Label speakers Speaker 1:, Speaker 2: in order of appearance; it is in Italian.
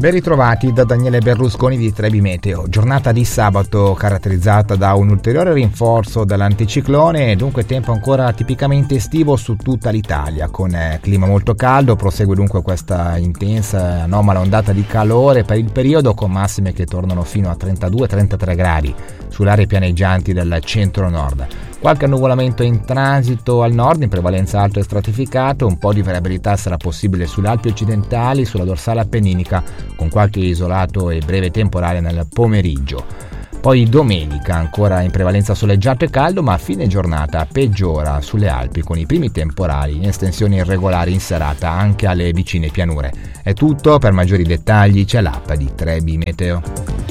Speaker 1: Ben ritrovati da Daniele Berlusconi di Trebi Meteo. Giornata di sabato caratterizzata da un ulteriore rinforzo dell'anticiclone e dunque tempo ancora tipicamente estivo su tutta l'Italia, con clima molto caldo. Prosegue dunque questa intensa anomala ondata di calore per il periodo, con massime che tornano fino a 32-33 gradi sulle aree pianeggianti del centro-nord. Qualche annuvolamento in transito al nord, in prevalenza alto e stratificato. Un po' di variabilità sarà possibile sulle Alpi occidentali, sulla dorsale appenninica, con qualche isolato e breve temporale nel pomeriggio. Poi domenica ancora in prevalenza soleggiato e caldo, ma a fine giornata peggiora sulle Alpi, con i primi temporali in estensione irregolari in serata anche alle vicine pianure. È tutto, per maggiori dettagli c'è l'app di Trebi Meteo.